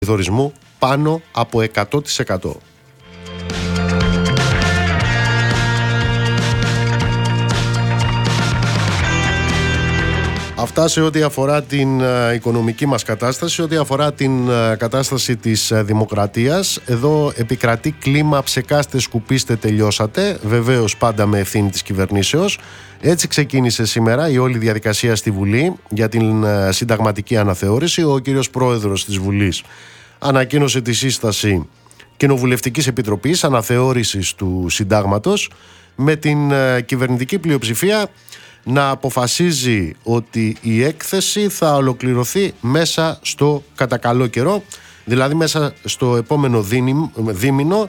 πληθωρισμού πάνω από 100%. Αυτά σε ό,τι αφορά την οικονομική μας κατάσταση, ό,τι αφορά την κατάσταση της δημοκρατίας. Εδώ επικρατεί κλίμα ψεκάστε, σκουπίστε, τελειώσατε. Βεβαίως πάντα με ευθύνη της κυβερνήσεως. Έτσι ξεκίνησε σήμερα η όλη διαδικασία στη Βουλή για την συνταγματική αναθεώρηση. Ο κύριος Πρόεδρος της Βουλής ανακοίνωσε τη σύσταση Κοινοβουλευτικής Επιτροπής Αναθεώρησης του Συντάγματος, με την κυβερνητική πλειοψηφία να αποφασίζει ότι η έκθεση θα ολοκληρωθεί μέσα στο κατά καλό καιρό, δηλαδή μέσα στο επόμενο δίμηνο,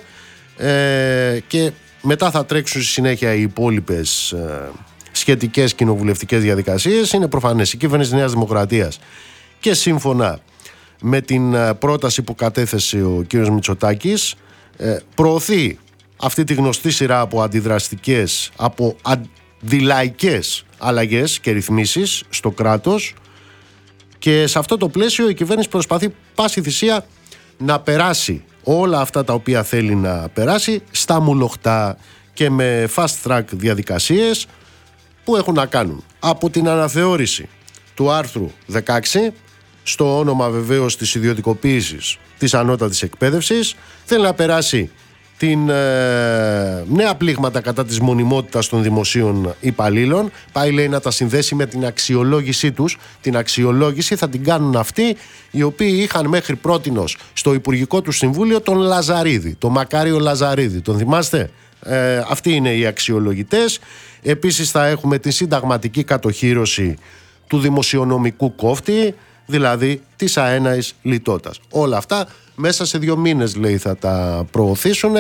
και μετά θα τρέξουν στη συνέχεια οι υπόλοιπες σχετικές κοινοβουλευτικές διαδικασίες. Είναι προφανές η κυβέρνηση Νέας Δημοκρατίας, και σύμφωνα με την πρόταση που κατέθεσε ο κύριος Μητσοτάκης, προωθεί αυτή τη γνωστή σειρά από αντιδραστικές, από αντιλαϊκές αλλαγές και ρυθμίσεις στο κράτος, και σε αυτό το πλαίσιο η κυβέρνηση προσπαθεί πάση θυσία να περάσει όλα αυτά τα οποία θέλει να περάσει στα μουλοχτά και με fast track διαδικασίες που έχουν να κάνουν από την αναθεώρηση του άρθρου 16, στο όνομα βεβαίως της ιδιωτικοποίησης της ανώτατης εκπαίδευσης. Θέλει να περάσει την νέα πλήγματα κατά της μονιμότητας των δημοσίων υπαλλήλων. Πάει, λέει, να τα συνδέσει με την αξιολόγησή τους. Την αξιολόγηση θα την κάνουν αυτοί οι οποίοι είχαν μέχρι πρότινος στο Υπουργικό του Συμβούλιο τον Λαζαρίδη, τον Μακάριο Λαζαρίδη. Τον θυμάστε? Αυτοί είναι οι αξιολογητές. Επίσης θα έχουμε τη συνταγματική κατοχύρωση του δημοσιονομικού κόφτη, δηλαδή της αέναης λιτότητας. Όλα αυτά μέσα σε 2 μήνες, λέει, θα τα προωθήσουν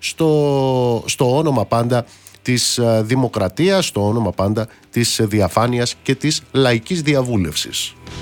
στο όνομα πάντα της δημοκρατίας, στο όνομα πάντα της διαφάνειας και της λαϊκής διαβούλευσης.